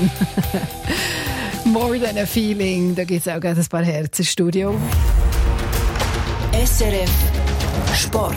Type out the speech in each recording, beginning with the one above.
Balogun. More than a feeling. Da gibt es auch gerade ein paar Herzen im Studio. SRF Sport.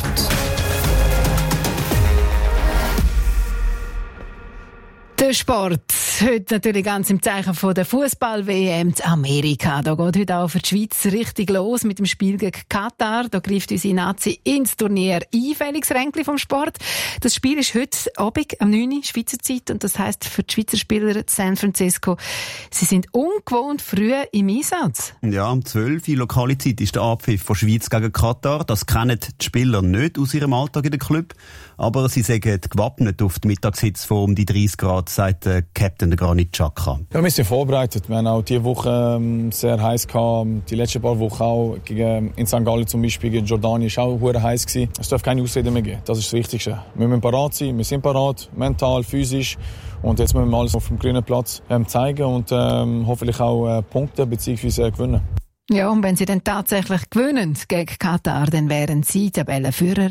Der Sport. Heute natürlich ganz im Zeichen von der Fußball-WM in Amerika. Da geht heute auch für die Schweiz richtig los mit dem Spiel gegen Katar. Da greift unsere Nazi ins Turnier ein. Felix Ränkli vom Sport. Das Spiel ist heute Abend um 9 Uhr Schweizer Zeit und das heisst für die Schweizer Spieler in San Francisco, sie sind ungewohnt früh im Einsatz. Ja, um 12 Uhr lokale Zeit ist der Abpfiff von Schweiz gegen Katar. Das kennen die Spieler nicht aus ihrem Alltag in den Club. Aber sie sagen gewappnet auf die Mittagshitze von um die 30 Grad, sagt der Captain der Granit Xhaka. Ja, wir sind vorbereitet. Wir haben auch diese Woche sehr heiß gehabt. Die letzten paar Wochen auch in St. Gallen zum Beispiel, gegen Jordanien, war auch sehr heiß gewesen. Es darf keine Ausreden mehr geben. Das ist das Wichtigste. Wir müssen parat sein. Wir sind parat, mental, physisch. Und jetzt müssen wir alles auf dem grünen Platz zeigen und hoffentlich auch Punkte bzw. gewinnen. Ja, und wenn sie dann tatsächlich gewinnen gegen Katar, dann wären sie Tabellenführer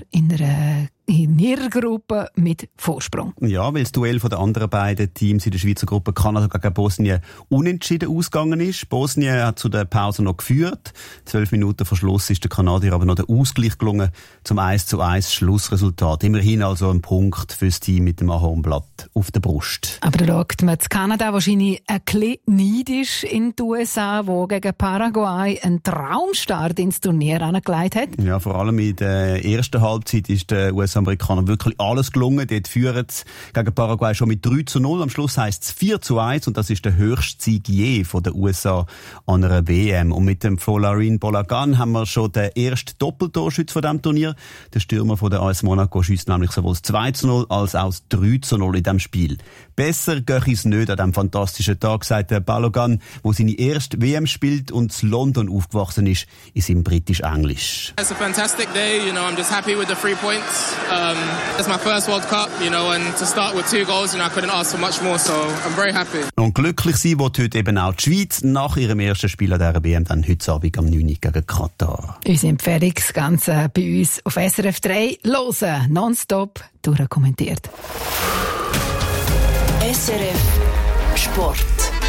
in ihrer Gruppe mit Vorsprung. Ja, weil das Duell von den anderen beiden Teams in der Schweizer Gruppe Kanada gegen Bosnien unentschieden ausgegangen ist. Bosnien hat zu der Pause noch geführt. 12 Minuten vor Schluss ist der Kanadier aber noch der Ausgleich gelungen zum 1:1 Schlussresultat. Immerhin also ein Punkt fürs Team mit dem Ahornblatt auf der Brust. Aber da schaut man zu Kanada wahrscheinlich ein bisschen neidisch in die USA, wo gegen Paraguay einen Traumstart ins Turnier angelegt hat. Ja, vor allem in der ersten Halbzeit ist der US-Amerikaner wirklich alles gelungen. Dort führen sie gegen Paraguay schon mit 3:0. Am Schluss heisst es 4:1 und das ist der höchste Sieg je von den USA an einer WM. Und mit dem Folarin Balogun haben wir schon den ersten Doppeltorschütz von diesem Turnier. Der Stürmer von der AS Monaco schießt nämlich sowohl das 2:0 als auch das 3:0 in diesem Spiel. Besser geht es nicht an diesem fantastischen Tag, sagt der Balogun, der seine erste WM spielt und in London aufgewachsen ist, in seinem Britisch-Englisch. It's a fantastic day, I'm just happy with the 3 points. It's my first World Cup, and to start with 2 goals, I couldn't ask for much more, so I'm very happy. Und glücklich sein wird heute eben auch die Schweiz nach ihrem ersten Spiel an dieser WM, dann heute Abend am 9 Uhr gegen Katar. Unsere Empfehlung, das Ganze bei uns auf SRF 3 hören, nonstop durchkommentiert. SRF Sport.